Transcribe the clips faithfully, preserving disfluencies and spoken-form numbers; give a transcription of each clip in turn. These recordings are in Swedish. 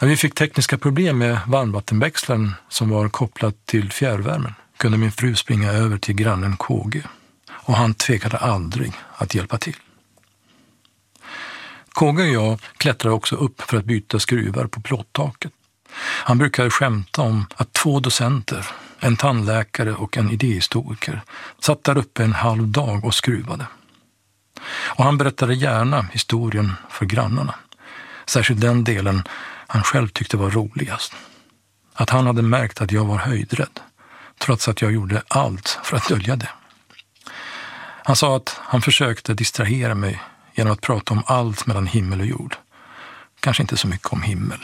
När vi fick tekniska problem med varmvattenväxlaren som var kopplad till fjärrvärmen kunde min fru springa över till grannen K G och han tvekade aldrig att hjälpa till. K G och jag klättrade också upp för att byta skruvar på plåttaket. Han brukade skämta om att två docenter, en tandläkare och en idéhistoriker, satt där uppe en halv dag och skruvade. Och han berättade gärna historien för grannarna, särskilt den delen han själv tyckte var roligast. Att han hade märkt att jag var höjdrädd, trots att jag gjorde allt för att dölja det. Han sa att han försökte distrahera mig genom att prata om allt mellan himmel och jord. Kanske inte så mycket om himmel.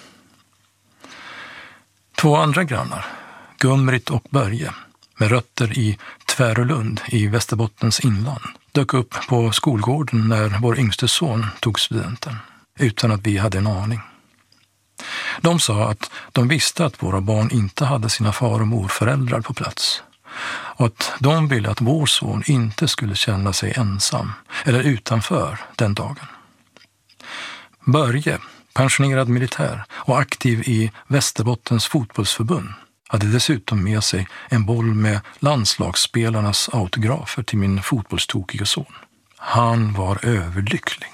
Två andra grannar, Gun-Britt och Börje, med rötter i Tvärölund i Västerbottens inland, dök upp på skolgården när vår yngste son tog studenten, utan att vi hade en aning. De sa att de visste att våra barn inte hade sina far- och morföräldrar på plats och att de ville att vår son inte skulle känna sig ensam eller utanför den dagen. Börje, pensionerad militär och aktiv i Västerbottens fotbollsförbund, hade dessutom med sig en boll med landslagsspelarnas autografer till min fotbollstokige son. Han var överlycklig.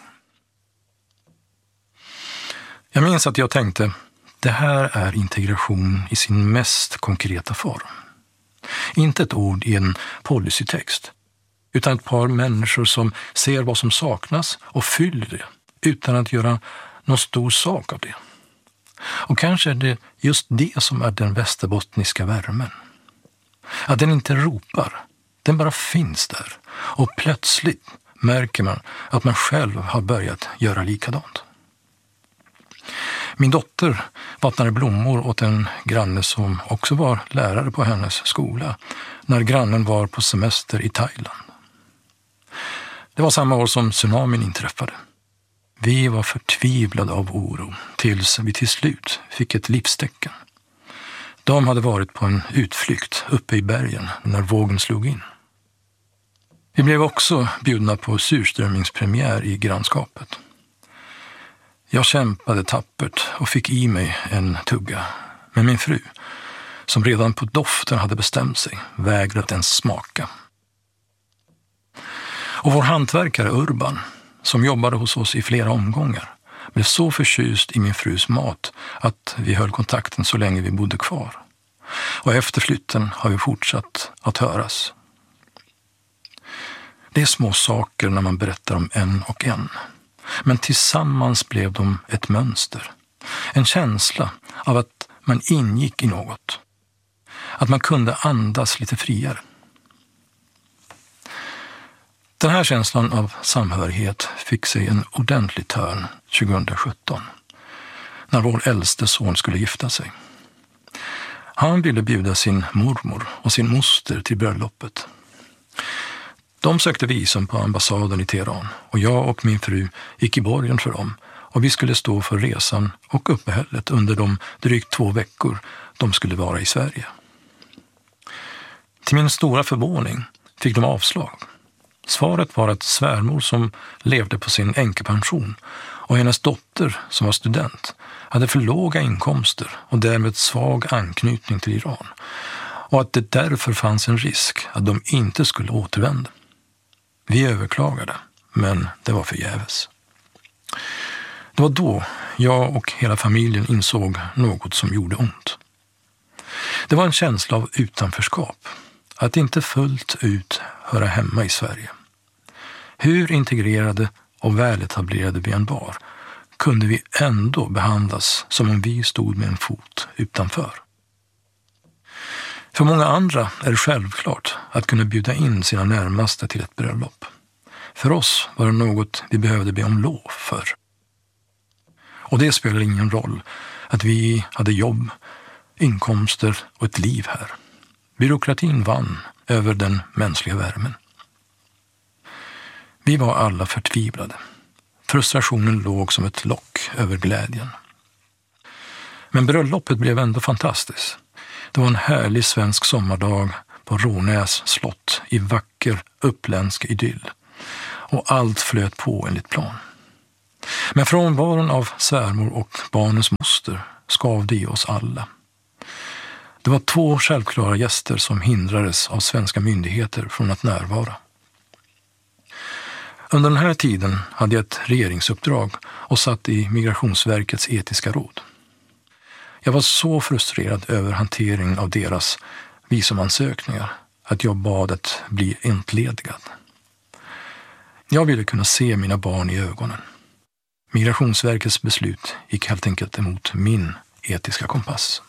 Jag minns att jag tänkte, det här är integration i sin mest konkreta form. Inte ett ord i en policytext, utan ett par människor som ser vad som saknas och fyller det utan att göra någon stor sak av det. Och kanske är det just det som är den västerbottniska värmen. Att den inte ropar, den bara finns där och plötsligt märker man att man själv har börjat göra likadant. Min dotter vattnade blommor åt en granne som också var lärare på hennes skola när grannen var på semester i Thailand. Det var samma år som tsunamin inträffade. Vi var förtvivlade av oro tills vi till slut fick ett livstecken. De hade varit på en utflykt uppe i bergen när vågen slog in. Vi blev också bjudna på surströmmingspremiär i grannskapet. Jag kämpade tappert och fick i mig en tugga, men min fru, som redan på doften hade bestämt sig, vägrade ens smaka. Och vår hantverkare Urban, som jobbade hos oss i flera omgångar, blev så förtjust i min frus mat att vi höll kontakten så länge vi bodde kvar. Och efter flytten har vi fortsatt att höras. Det är små saker när man berättar om en och en. Men tillsammans blev de ett mönster. En känsla av att man ingick i något. Att man kunde andas lite friare. Den här känslan av samhörighet fick sig en ordentlig törn tjugohundrasjutton. När vår äldste son skulle gifta sig. Han ville bjuda sin mormor och sin moster till bröllopet. De sökte visum på ambassaden i Teheran och jag och min fru gick i borgen för dem och vi skulle stå för resan och uppehället under de drygt två veckor de skulle vara i Sverige. Till min stora förvåning fick de avslag. Svaret var att svärmor som levde på sin änkepension och hennes dotter som var student hade för låga inkomster och därmed svag anknytning till Iran och att det därför fanns en risk att de inte skulle återvända. Vi överklagade, men det var förgäves. Det var då jag och hela familjen insåg något som gjorde ont. Det var en känsla av utanförskap, att inte fullt ut höra hemma i Sverige. Hur integrerade och väletablerade vi än var, kunde vi ändå behandlas som om vi stod med en fot utanför. För många andra är det självklart att kunna bjuda in sina närmaste till ett bröllop. För oss var det något vi behövde be om lov för. Och det spelar ingen roll att vi hade jobb, inkomster och ett liv här. Byråkratin vann över den mänskliga värmen. Vi var alla förtvivlade. Frustrationen låg som ett lock över glädjen. Men bröllopet blev ändå fantastiskt. Det var en härlig svensk sommardag på Rånäs slott i vacker uppländsk idyll. Och allt flöt på enligt plan. Men frånvaron av svärmor och barnens moster skavde i oss alla. Det var två självklara gäster som hindrades av svenska myndigheter från att närvara. Under den här tiden hade jag ett regeringsuppdrag och satt i Migrationsverkets etiska råd. Jag var så frustrerad över hanteringen av deras visumansökningar att jag bad att bli entledigad. Jag ville kunna se mina barn i ögonen. Migrationsverkets beslut gick helt enkelt emot min etiska kompass.